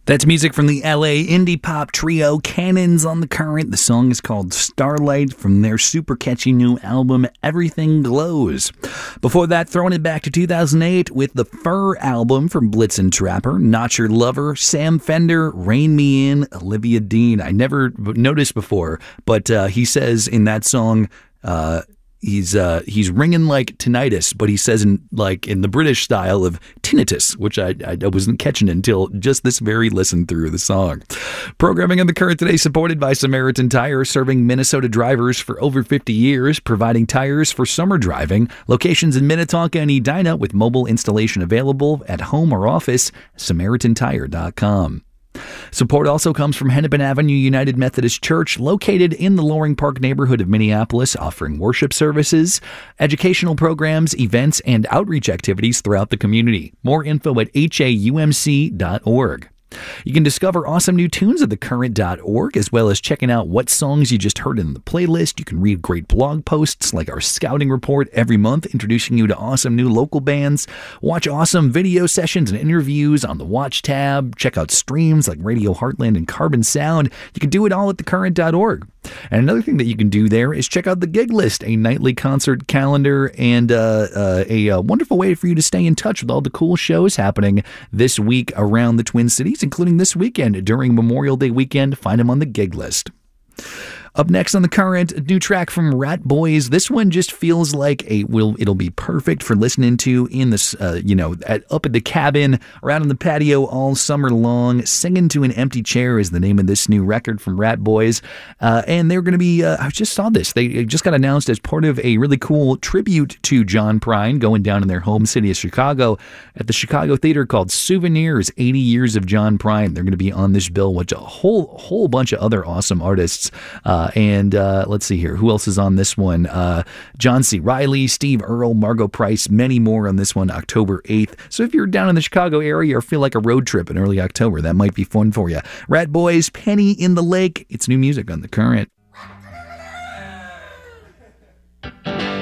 That's music from the LA indie pop trio Cannons on the Current. The song is called Starlight from their super catchy new album Everything Glows. Before that, throwing it back to 2008 with the Fur album from Blitzen Trapper, Not Your Lover, Sam Fender, Rein Me In, Olivia Dean. I never noticed before, but he says in that song, he's ringing like tinnitus, but he says in the British style of tinnitus, which I wasn't catching until just this very listen through the song. Programming on the Current today supported by Samaritan Tire, serving Minnesota drivers for over 50 years, providing tires for summer driving. Locations in Minnetonka and Edina with mobile installation available at home or office. SamaritanTire.com. Support also comes from Hennepin Avenue United Methodist Church, located in the Loring Park neighborhood of Minneapolis, offering worship services, educational programs, events, and outreach activities throughout the community. More info at haumc.org. You can discover awesome new tunes at thecurrent.org, as well as checking out what songs you just heard in the playlist. You can read great blog posts like our scouting report every month, introducing you to awesome new local bands. Watch awesome video sessions and interviews on the Watch tab. Check out streams like Radio Heartland and Carbon Sound. You can do it all at thecurrent.org. And another thing that you can do there is check out the Gig List, a nightly concert calendar and a wonderful way for you to stay in touch with all the cool shows happening this week around the Twin Cities, including this weekend during Memorial Day weekend. Find them on the Gig List. Up next on the Current, a new track from Rat Boys. This one just feels like it'll be perfect for listening to in this, up at the cabin, around in the patio all summer long. Singing to an Empty Chair is the name of this new record from Rat Boys. And they're going to be, I just saw this. They just got announced as part of a really cool tribute to John Prine going down in their home city of Chicago at the Chicago Theater called Souvenirs, 80 Years of John Prine. They're going to be on this bill with a whole bunch of other awesome artists. And let's see here. Who else is on this one? John C. Reilly, Steve Earle, Margot Price, many more on this one, October 8th. So if you're down in the Chicago area or feel like a road trip in early October, that might be fun for you. Rat Boys, Penny in the Lake. It's new music on The Current.